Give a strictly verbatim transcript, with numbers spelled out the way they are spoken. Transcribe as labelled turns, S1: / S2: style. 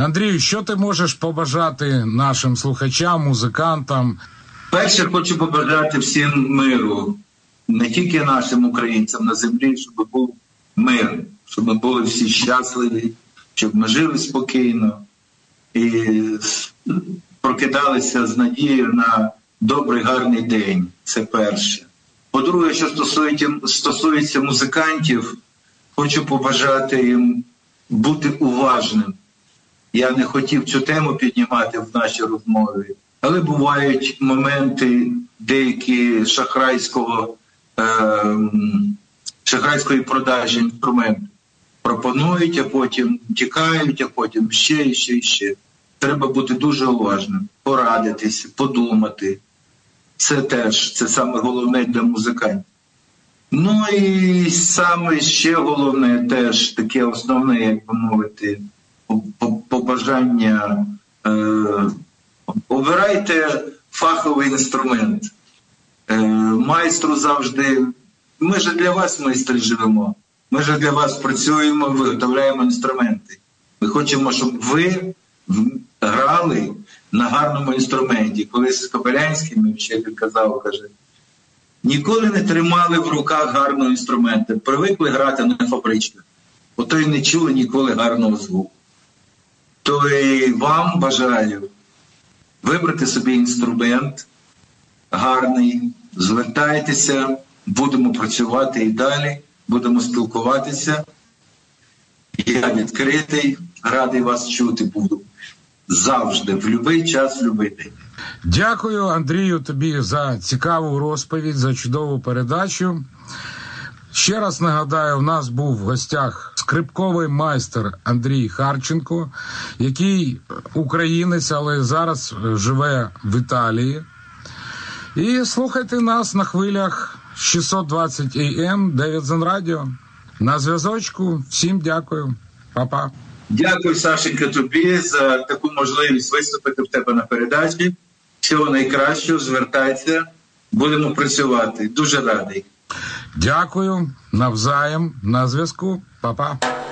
S1: Андрію, що ти можеш побажати нашим слухачам, музикантам?
S2: Перше, хочу побажати всім миру, не тільки нашим українцям на землі, щоб був мир, щоб ми були всі щасливі, щоб ми жили спокійно і прокидалися з надією на добрий, гарний день. Це перше. По-друге, що стосується, стосується музикантів, хочу побажати їм бути уважним. Я не хотів цю тему піднімати в нашій розмові, але бувають моменти деякі шахрайського, е, шахрайської продажі інструментів. Пропонують, а потім тікають, а потім ще, ще, ще. Треба бути дуже уважним, порадитися, подумати. Це теж, це саме головне для музикантів. Ну і саме ще головне теж, таке основне, як би мовити, побажання. Е, обирайте фаховий інструмент. Е, майстру завжди, ми ж для вас, майстри, живемо. Ми ж для вас працюємо, виготовляємо інструменти. Ми хочемо, щоб ви грали на гарному інструменті. Колись Кобилянський, мій вчитель казав, каже, ніколи не тримали в руках гарного інструменту, привикли грати на фабричках, ото й не чули ніколи гарного звуку. То і вам бажаю вибрати собі інструмент гарний, звертайтеся, будемо працювати і далі, будемо спілкуватися. Я відкритий, радий вас чути буду. Завжди, в будь-який час, в будь-який день.
S1: Дякую, Андрію, тобі за цікаву розповідь, за чудову передачу. Ще раз нагадаю, у нас був в гостях скрипковий майстер Андрій Харченко, який українець, але зараз живе в Італії. І слухайте нас на хвилях шістсот двадцять ей ем, Девідсон Радіо. На зв'язочку. Всім дякую. Па-па.
S2: Дякую, Сашенька, тобі за таку можливість виступити в тебе на передачі. Всього найкращого, звертайся, будемо працювати. Дуже радий.
S1: Дякую, навзаєм, на зв'язку. Па-па.